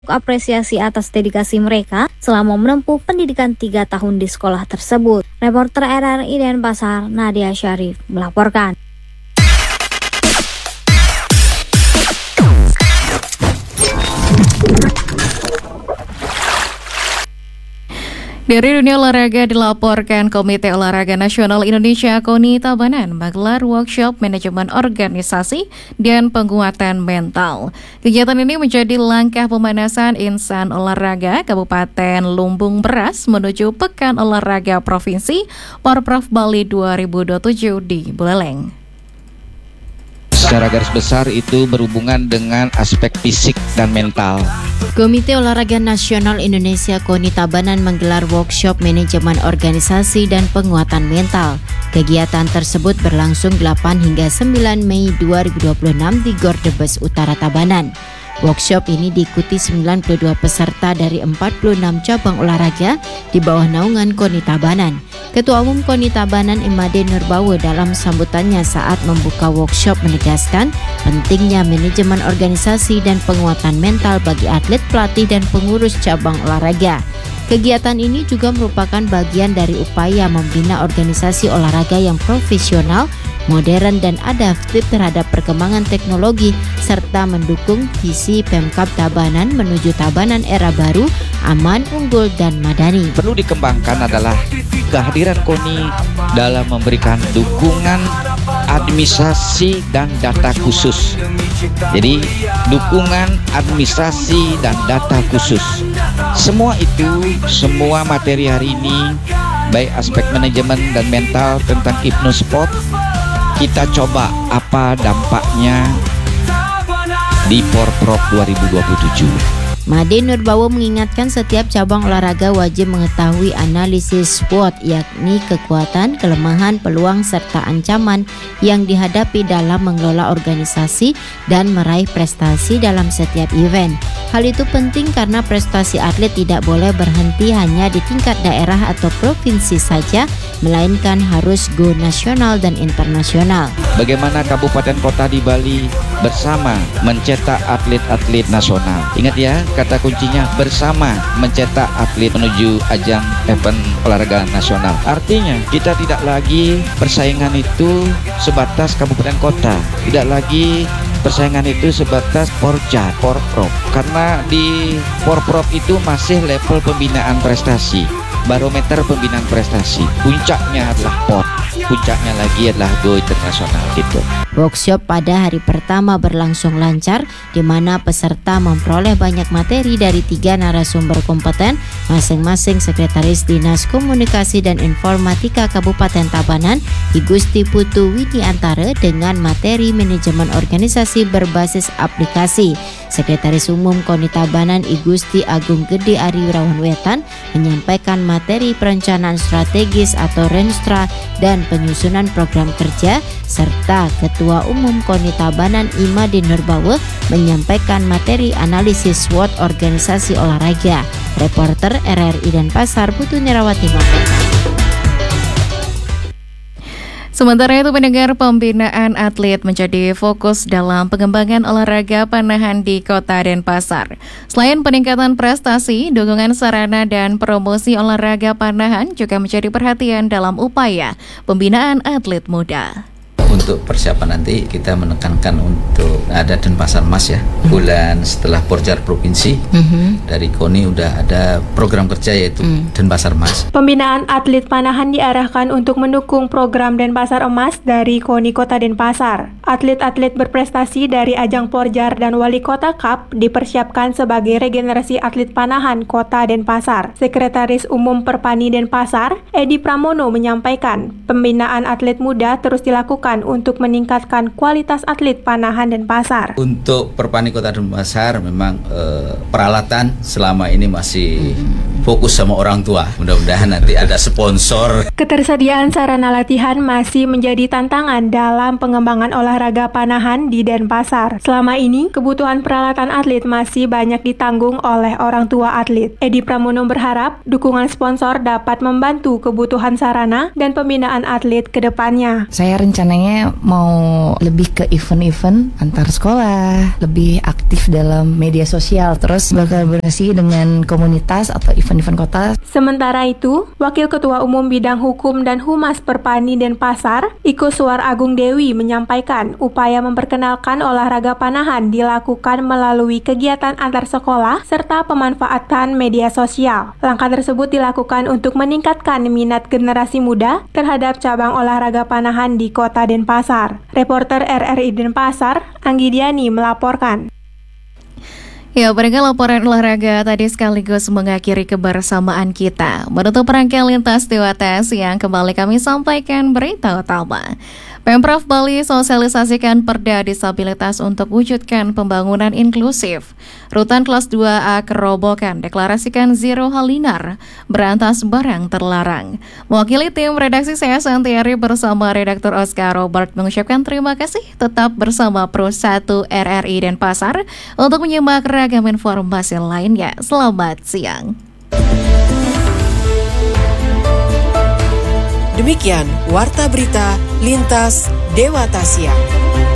apresiasi atas dedikasi mereka selama menempuh pendidikan 3 tahun di sekolah tersebut. Reporter RRI Denpasar, Nadia Syarif, melaporkan. Dari dunia olahraga dilaporkan Komite Olahraga Nasional Indonesia KONI Tabanan menggelar workshop manajemen organisasi dan penguatan mental. Kegiatan ini menjadi langkah pemanasan insan olahraga Kabupaten Lumbung Beras menuju Pekan Olahraga Provinsi Porprov Bali 2027 di Buleleng. Secara garis besar itu berhubungan dengan aspek fisik dan mental. Komite Olahraga Nasional Indonesia KONI Tabanan menggelar workshop manajemen organisasi dan penguatan mental. Kegiatan tersebut berlangsung 8 hingga 9 Mei 2026 di Gor Debes Utara Tabanan. Workshop ini diikuti 92 peserta dari 46 cabang olahraga di bawah naungan KONI Tabanan. Ketua Umum KONI Tabanan Imade Nurbawo dalam sambutannya saat membuka workshop menegaskan pentingnya manajemen organisasi dan penguatan mental bagi atlet, pelatih, dan pengurus cabang olahraga. Kegiatan ini juga merupakan bagian dari upaya membina organisasi olahraga yang profesional, modern, dan adaptif terhadap perkembangan teknologi serta mendukung visi Pemkab Tabanan menuju Tabanan era baru, aman, unggul, dan madani. Perlu dikembangkan adalah kehadiran KONI dalam memberikan dukungan administrasi dan data khusus. Jadi dukungan administrasi dan data khusus. Semua materi hari ini, baik aspek manajemen dan mental tentang Hypnosport, kita coba apa dampaknya di Porprov 2027. Made Nurbawo mengingatkan setiap cabang olahraga wajib mengetahui analisis SWOT, yakni kekuatan, kelemahan, peluang, serta ancaman yang dihadapi dalam mengelola organisasi dan meraih prestasi dalam setiap event. Hal itu penting karena prestasi atlet tidak boleh berhenti hanya di tingkat daerah atau provinsi saja, melainkan harus go nasional dan internasional. Bagaimana kabupaten kota di Bali bersama mencetak atlet-atlet nasional. Ingat ya, kata kuncinya bersama mencetak atlet menuju ajang event olahraga nasional. Artinya kita tidak lagi persaingan itu sebatas kabupaten kota, tidak lagi persaingan itu sebatas Porja, Porprov. Karena di Porprov itu masih level pembinaan prestasi, barometer pembinaan prestasi. Puncaknya adalah POT, puncaknya lagi adalah go internasional gitu. Workshop pada hari pertama berlangsung lancar, di mana peserta memperoleh banyak materi dari 3 narasumber kompeten, masing-masing Sekretaris Dinas Komunikasi dan Informatika Kabupaten Tabanan, I Gusti Putu Widiantara, dengan materi manajemen organisasi berbasis aplikasi. Sekretaris Umum KONI Tabanan, I Gusti Agung Gede Ari Wirawan Wetan, menyampaikan materi perencanaan strategis atau Renstra dan penyusunan program kerja, serta Ketua Umum KONI Tabanan Imade Nurbawo menyampaikan materi analisis SWOT organisasi olahraga. Reporter RRI Denpasar, Putu Nirawati melaporkan. Sementara itu, pendengar, pembinaan atlet menjadi fokus dalam pengembangan olahraga panahan di Kota Denpasar. Selain peningkatan prestasi, dukungan sarana dan promosi olahraga panahan juga menjadi perhatian dalam upaya pembinaan atlet muda. Untuk persiapan nanti kita menekankan untuk ada Denpasar Mas ya, bulan setelah Porjar Provinsi. Dari KONI udah ada program kerja yaitu Denpasar Mas. Pembinaan atlet panahan diarahkan untuk mendukung program Denpasar Emas dari KONI Kota Denpasar. Atlet-atlet berprestasi dari ajang Porjar dan Wali Kota Cup dipersiapkan sebagai regenerasi atlet panahan Kota Denpasar. Sekretaris Umum Perpani Denpasar, Edi Pramono, menyampaikan pembinaan atlet muda terus dilakukan untuk meningkatkan kualitas atlet panahan Denpasar. Untuk Perpani Kota Denpasar memang peralatan selama ini masih fokus sama orang tua. Mudah-mudahan nanti ada sponsor. Ketersediaan sarana latihan masih menjadi tantangan dalam pengembangan olahraga panahan di Denpasar. Selama ini, kebutuhan peralatan atlet masih banyak ditanggung oleh orang tua atlet. Edi Pramono berharap dukungan sponsor dapat membantu kebutuhan sarana dan pembinaan atlet ke depannya. Saya rencananya mau lebih ke event-event antar sekolah, lebih aktif dalam media sosial, terus berkolaborasi dengan komunitas atau event-event kota. Sementara itu, Wakil Ketua Umum Bidang Hukum dan Humas Perpani Denpasar, Iko Suar Agung Dewi menyampaikan upaya memperkenalkan olahraga panahan dilakukan melalui kegiatan antar sekolah serta pemanfaatan media sosial. Langkah tersebut dilakukan untuk meningkatkan minat generasi muda terhadap cabang olahraga panahan di Kota Denpasar. Reporter RRI Denpasar, Anggi Diani melaporkan. Ya, pendengar, laporan olahraga tadi sekaligus mengakhiri kebersamaan kita. Menutup rangkaian lintas Dewata Siang, kembali kami sampaikan berita utama. Pemprov Bali sosialisasikan perda disabilitas untuk wujudkan pembangunan inklusif. Rutan kelas 2A Kerobokan deklarasikan zero halinar, berantas barang terlarang. Mewakili tim redaksi saya Santiari bersama redaktur Oscar Robert mengucapkan terima kasih. Tetap bersama Pro 1 RRI Denpasar untuk menyimak ragam informasi lainnya. Selamat siang. Demikian Warta Berita Lintas Dewata Siang.